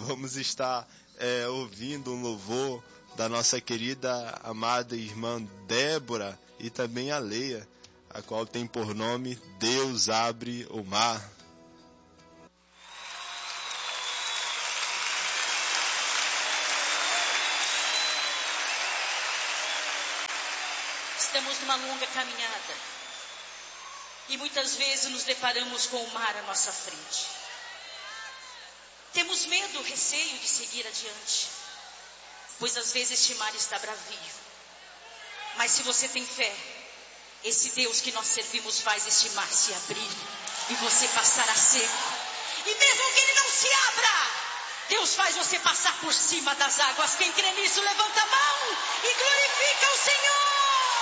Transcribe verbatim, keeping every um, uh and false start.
vamos estar é, ouvindo um louvor da nossa querida, amada irmã Débora e também a Leia, a qual tem por nome Deus Abre o Mar. Estamos numa longa caminhada e muitas vezes nos deparamos com o mar à nossa frente. Temos medo, receio de seguir adiante, pois às vezes este mar está bravio. Mas se você tem fé, esse Deus que nós servimos faz este mar se abrir e você passar a seco. E mesmo que ele não se abra, Deus faz você passar por cima das águas. Quem crê nisso, levanta a mão e glorifica o Senhor.